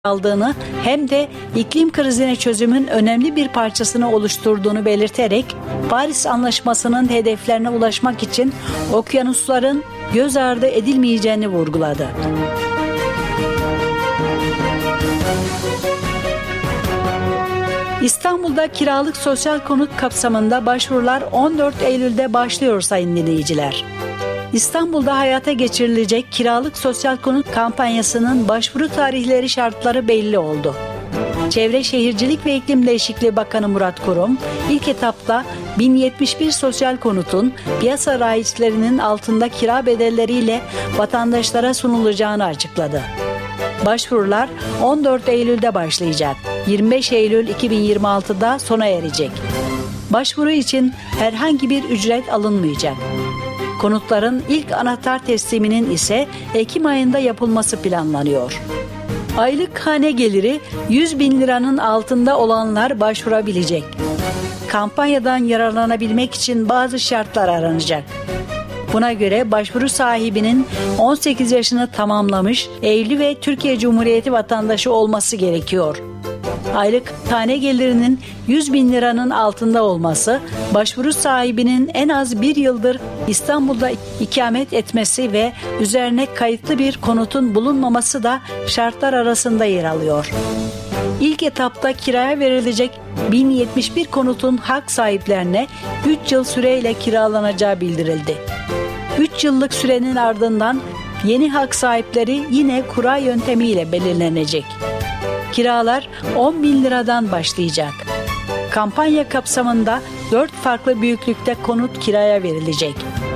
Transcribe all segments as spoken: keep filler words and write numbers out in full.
aldığını hem de iklim krizine çözümün önemli bir parçasını oluşturduğunu belirterek Paris Anlaşması'nın hedeflerine ulaşmak için okyanusların göz ardı edilmeyeceğini vurguladı. İstanbul'da kiralık sosyal konut kapsamında başvurular on dört Eylül'de başlıyor sayın dinleyiciler. İstanbul'da hayata geçirilecek kiralık sosyal konut kampanyasının başvuru tarihleri şartları belli oldu. Çevre Şehircilik ve İklim Değişikliği Bakanı Murat Kurum, ilk etapta bin yetmiş bir sosyal konutun piyasa raiçlerinin altında kira bedelleriyle vatandaşlara sunulacağını açıkladı. Başvurular on dört Eylül'de başlayacak, yirmi beş Eylül iki bin yirmi altıda sona erecek. Başvuru için herhangi bir ücret alınmayacak. Konutların ilk anahtar tesliminin ise Ekim ayında yapılması planlanıyor. Aylık hane geliri yüz bin liranın altında olanlar başvurabilecek. Kampanyadan yararlanabilmek için bazı şartlar aranacak. Buna göre başvuru sahibinin on sekiz yaşını tamamlamış, evli ve Türkiye Cumhuriyeti vatandaşı olması gerekiyor. Aylık hane gelirinin yüz bin liranın altında olması, başvuru sahibinin en az bir yıldır İstanbul'da ikamet etmesi ve üzerine kayıtlı bir konutun bulunmaması da şartlar arasında yer alıyor. İlk etapta kiraya verilecek bin yetmiş bir konutun hak sahiplerine üç yıl süreyle kiralanacağı bildirildi. üç yıllık sürenin ardından yeni hak sahipleri yine kura yöntemiyle belirlenecek. Kiralar on bin liradan başlayacak. Kampanya kapsamında dört farklı büyüklükte konut kiraya verilecek.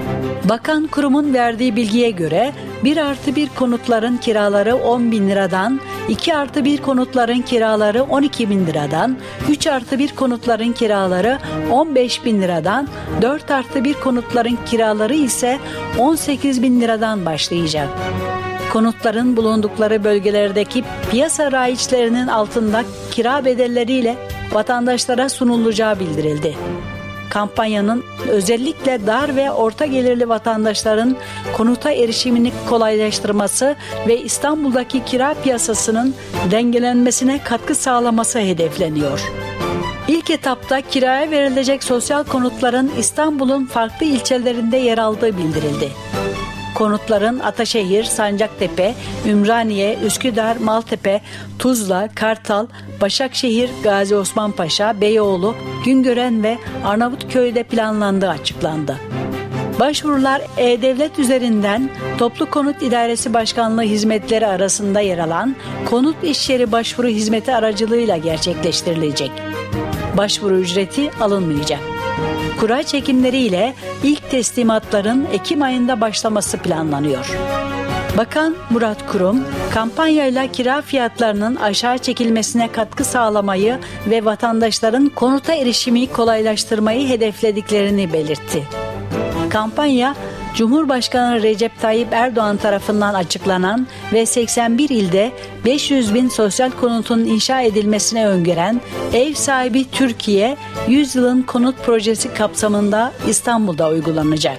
Bakan kurumun verdiği bilgiye göre bir artı bir konutların kiraları on bin liradan, iki artı bir konutların kiraları on iki bin liradan, üç artı bir konutların kiraları on beş bin liradan, dört artı bir konutların kiraları ise on sekiz bin liradan başlayacak. Konutların bulundukları bölgelerdeki piyasa raiçlerinin altında kira bedelleriyle vatandaşlara sunulacağı bildirildi. Kampanyanın özellikle dar ve orta gelirli vatandaşların konuta erişimini kolaylaştırması ve İstanbul'daki kira piyasasının dengelenmesine katkı sağlaması hedefleniyor. İlk etapta kiraya verilecek sosyal konutların İstanbul'un farklı ilçelerinde yer aldığı bildirildi. Konutların Ataşehir, Sancaktepe, Ümraniye, Üsküdar, Maltepe, Tuzla, Kartal, Başakşehir, Gazi Osman Paşa, Beyoğlu, Güngören ve Arnavutköy'de planlandığı açıklandı. Başvurular E-Devlet üzerinden Toplu Konut İdaresi Başkanlığı hizmetleri arasında yer alan Konut İşyeri Başvuru Hizmeti aracılığıyla gerçekleştirilecek. Başvuru ücreti alınmayacak. Kura çekimleriyle ilk teslimatların Ekim ayında başlaması planlanıyor. Bakan Murat Kurum, kampanyayla kira fiyatlarının aşağı çekilmesine katkı sağlamayı ve vatandaşların konuta erişimi kolaylaştırmayı hedeflediklerini belirtti. Kampanya, Cumhurbaşkanı Recep Tayyip Erdoğan tarafından açıklanan ve seksen bir ilde beş yüz bin sosyal konutun inşa edilmesine öngören Ev Sahibi Türkiye yüz yılın konut projesi kapsamında İstanbul'da uygulanacak.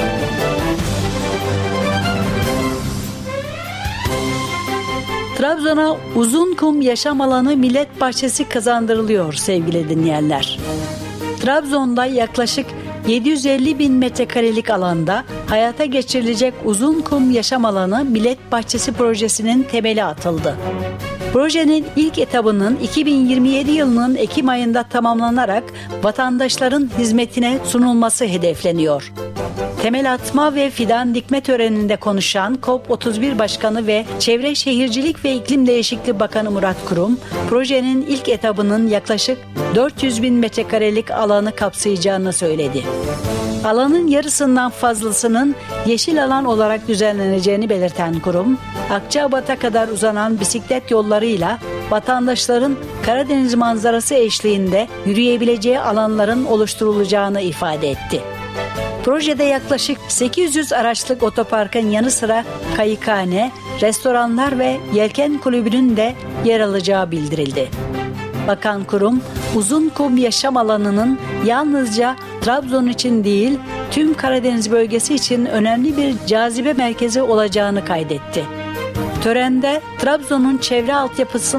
Trabzon'a Uzunkum Yaşam Alanı Millet Bahçesi kazandırılıyor sevgili dinleyenler. Trabzon'da yaklaşık yedi yüz elli bin metrekarelik alanda hayata geçirilecek Uzunkum Yaşam Alanı Millet Bahçesi projesinin temeli atıldı. Projenin ilk etabının iki bin yirmi yedi yılının Ekim ayında tamamlanarak vatandaşların hizmetine sunulması hedefleniyor. Temel atma ve fidan dikme töreninde konuşan COP otuz bir Başkanı ve Çevre Şehircilik ve İklim Değişikliği Bakanı Murat Kurum, projenin ilk etabının yaklaşık dört yüz bin metrekarelik alanı kapsayacağını söyledi. Alanın yarısından fazlasının yeşil alan olarak düzenleneceğini belirten kurum, Akçabat'a kadar uzanan bisiklet yollarıyla vatandaşların Karadeniz manzarası eşliğinde yürüyebileceği alanların oluşturulacağını ifade etti. Projede yaklaşık sekiz yüz araçlık otoparkın yanı sıra kayıkhane, restoranlar ve yelken kulübünün de yer alacağı bildirildi. Bakan kurum, Uzunkum Yaşam Alanı'nın yalnızca Trabzon için değil, tüm Karadeniz bölgesi için önemli bir cazibe merkezi olacağını kaydetti. Törende Trabzon'un çevre altyapısının